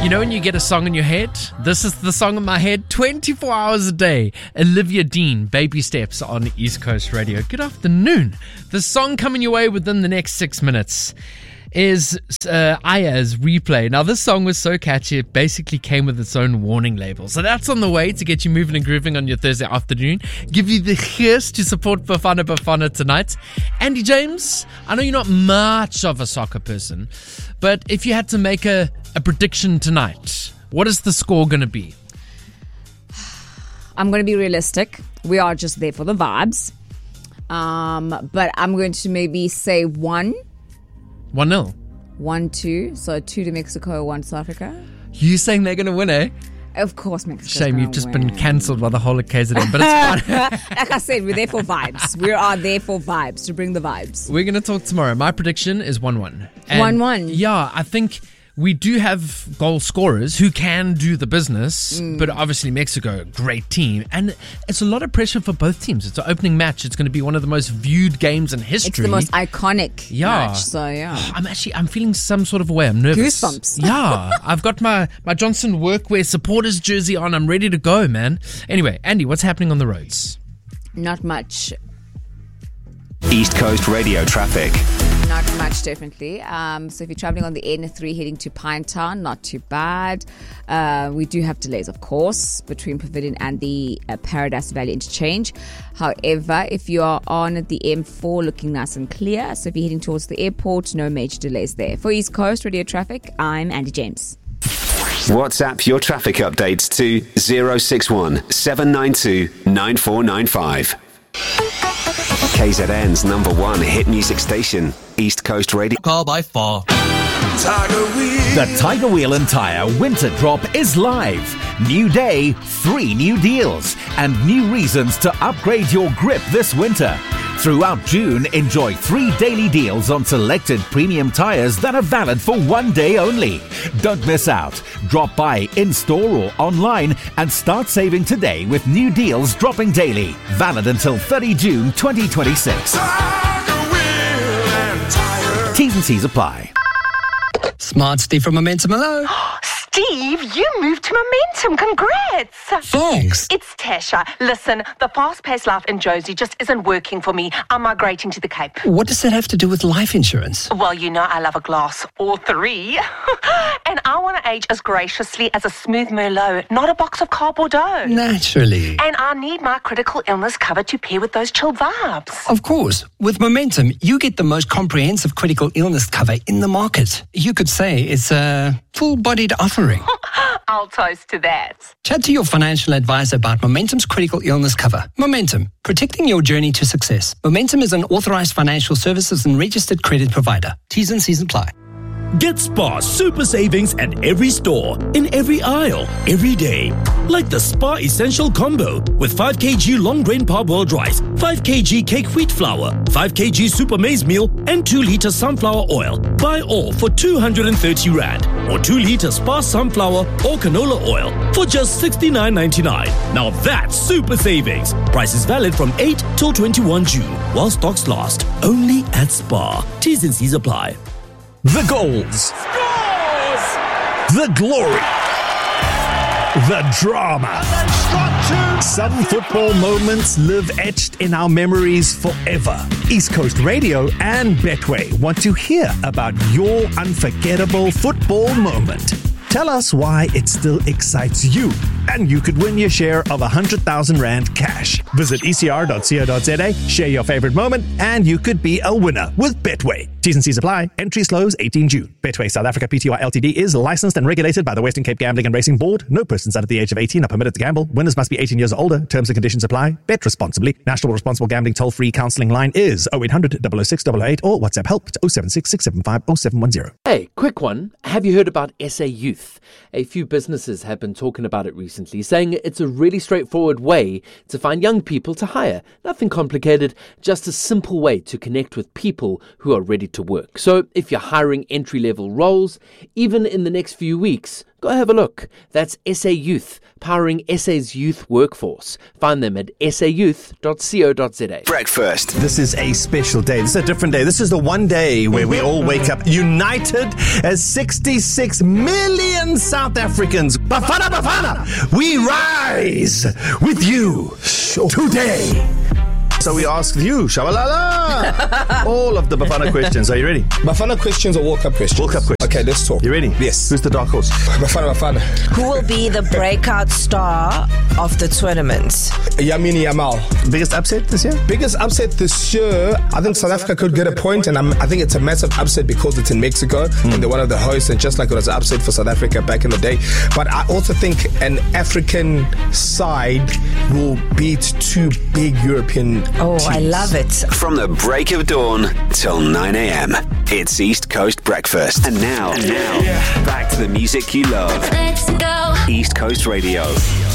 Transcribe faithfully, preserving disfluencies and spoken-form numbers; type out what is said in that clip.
You know when you get a song in your head? This is the song in my head twenty-four hours a day. Olivia Dean, Baby Steps on East Coast Radio. Good afternoon. The song coming your way within the next six minutes is uh, Aya's Replay. Now this song was so catchy it basically came with its own warning label. So that's on the way to get you moving and grooving on your Thursday afternoon. Give you the gears to support Bafana Bafana tonight. Andy James, I know you're not much of a soccer person, but if you had to make a, a prediction tonight, what is the score going to be? I'm going to be realistic. We are just there for the vibes. Um, but I'm going to maybe say one. one nil. one two. So two to Mexico, one to South Africa. You saying they're going to win, eh? Of course, Mexico. Shame you've just win. been cancelled by the whole of K Z N, but it's fine. Like I said, we're there for vibes. We are there for vibes, to bring the vibes. We're going to talk tomorrow. My prediction is one one. one one? Yeah, I think we do have goal scorers who can do the business, mm. but obviously Mexico, great team. And it's a lot of pressure for both teams. It's an opening match. It's going to be one of the most viewed games in history. It's the most iconic yeah. match, so yeah. I'm actually, I'm feeling some sort of way. I'm nervous. Goosebumps. Yeah, I've got my, my Johnson Workwear supporters jersey on. I'm ready to go, man. Anyway, Andy, what's happening on the roads? Not much. East Coast Radio traffic. Not much, definitely. Um, so if you're traveling on the N three heading to Pinetown, not too bad. Uh, we do have delays, of course, between Pavilion and the uh, Paradise Valley interchange. However, if you are on the M four, looking nice and clear. So if you're heading towards the airport, no major delays there. For East Coast Radio traffic, I'm Andy James. WhatsApp your traffic updates to zero six one seven nine two nine four nine five. K Z N's number one hit music station, East Coast Radio. Car by far. Tiger Wheel. The Tiger Wheel and Tyre Winter Drop is live. New day, three new deals, and new reasons to upgrade your grip this winter. Throughout June, enjoy three daily deals on selected premium tyres that are valid for one day only. Don't miss out. Drop by in-store or online and start saving today with new deals dropping daily. Valid until thirtieth of June twenty twenty-six. Tiger Wheel and Tyre. T's and C's apply. Smart Steve from Momentum. Hello. Steve, you moved to Momentum. Congrats. Thanks. It's Tasha. Listen, the fast-paced life in Josie just isn't working for me. I'm migrating to the Cape. What does that have to do with life insurance? Well, you know I love a glass or three. And I want to age as graciously as a smooth Merlot, not a box of cardboard dough. Naturally. And I need my critical illness cover to pair with those chilled vibes. Of course. With Momentum, you get the most comprehensive critical illness cover in the market. You could say it's a full-bodied offering. I'll toast to that. Chat to your financial advisor about Momentum's critical illness cover. Momentum, protecting your journey to success. Momentum is an authorized financial services and registered credit provider. T's and C's apply. Get Spar super savings at every store, in every aisle, every day. Like the Spar Essential Combo with five kilograms long grain parboiled rice, five kilograms cake wheat flour, five kilograms super maize meal, and two litre sunflower oil. Buy all for two hundred thirty rand, or two litre Spar sunflower or canola oil for just sixty-nine ninety-nine. Now that's super savings. Price is valid from eighth till twenty-first of June while stocks last. Only at Spar. T's and C's apply. The goals. Scores! The glory. The drama. Some football moments live etched in our memories forever. East Coast Radio and Betway want to hear about your unforgettable football moment. Tell us why it still excites you, and you could win your share of one hundred thousand rand cash. Visit e c r dot co dot z a, share your favorite moment, and you could be a winner with Betway. T's and C's apply. Entry slows eighteenth of June. Betway South Africa Pty Ltd is licensed and regulated by the Western Cape Gambling and Racing Board. No persons under the age of eighteen are permitted to gamble. Winners must be eighteen years or older. Terms and conditions apply. Bet responsibly. National Responsible Gambling toll-free counselling line is oh eight hundred, double oh six, double oh eight or WhatsApp help to oh seven six, six seven five, oh seven one zero. Hey, quick one. Have you heard about S A Youth? A few businesses have been talking about it recently, saying it's a really straightforward way to find young people to hire. Nothing complicated, just a simple way to connect with people who are ready to work. So if you're hiring entry-level roles, even in the next few weeks, Go have a look. That's S A Youth, powering S A's youth workforce. Find them at s a youth dot co dot z a. Breakfast. This is a special day. This is a different day. This is the one day where we all wake up united as sixty-six million South Africans. Bafana, Bafana, we rise with you today. So we asked you, Shabalala, all of the Bafana questions. Are you ready? Bafana questions or World Cup questions? World Cup questions. Okay, let's talk. You ready? Yes. Who's the dark horse? Bafana Bafana. Who will be the breakout star of the tournament? Yamini Yamal. Biggest upset this year? Biggest upset this year, I think South Africa could get a point, and I'm, I think it's a massive upset because it's in Mexico, mm. and they're one of the hosts, and just like it was an upset for South Africa back in the day. But I also think an African side will beat two big European Oh, teams. I love it. From the break of dawn till nine a.m. It's East Coast Breakfast. And now, and now, back to the music you love. Let's go. East Coast Radio.